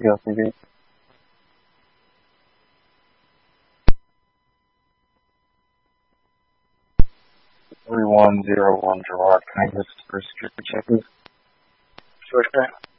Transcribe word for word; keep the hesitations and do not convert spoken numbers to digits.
C L C V. three one zero one Gerard, can I get this for security check, please? Sure, sure.